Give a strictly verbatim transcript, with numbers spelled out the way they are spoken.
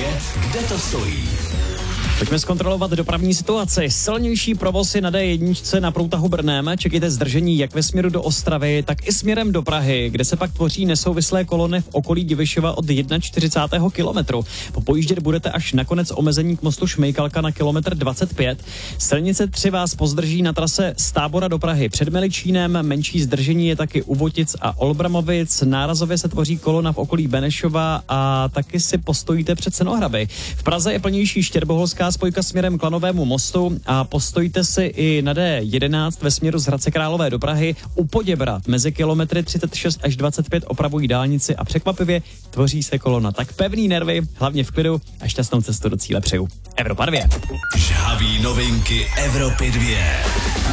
kde to stojí. Pojďme zkontrolovat dopravní situaci. Silnější provoz je na dé jedna na průtahu Brnem. Čekejte zdržení jak ve směru do Ostravy, tak i směrem do Prahy, kde se pak tvoří nesouvislé kolony v okolí Divišova od čtyřicátého prvního kilometru. Popojíždět budete až nakonec omezení k mostu Šmejkalka na kilometr dvacet pět. Silnice tři vás pozdrží na trase z Tábora do Prahy před Meličínem. Menší zdržení je taky u Votic a Olbramovic. Nárazově se tvoří kolona v okolí Benešova a taky si postojíte před Senohraby. V Praze je plnější Štěrboholská spojka směrem k Lanovému mostu a postojíte si i na dé jedenáct ve směru z Hradce Králové do Prahy. U Poděbrad mezi kilometry třicet šest až dvacet pět opravují dálnici a překvapivě tvoří se kolona. Tak pevný nervy, hlavně v klidu a šťastnou cestu do cíle přeju. Evropa dvě. Žhavý novinky Evropy dvě.